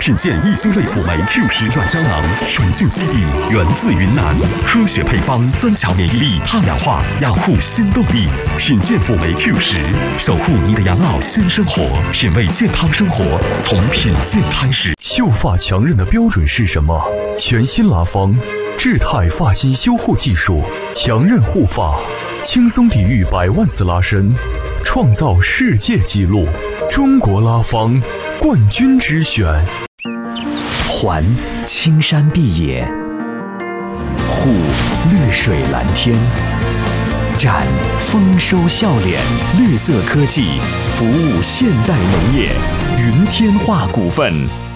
品鉴益兴类辅酶 Q10软胶囊，纯净基底，源自云南，科学配方，增强免疫力，抗氧化，养护新动力。品鉴辅酶 Q10，守护你的养老新生活，品味健康生活，从品鉴开始。 秀发强韧的标准是什么？全新拉芳智泰发型修护技术，强韧护发，轻松抵御100万次拉伸，创造世界纪录。中国拉芳冠军之选。 环青山碧野，护绿水蓝天，展丰收笑脸，绿色科技服务现代农业。云天化股份。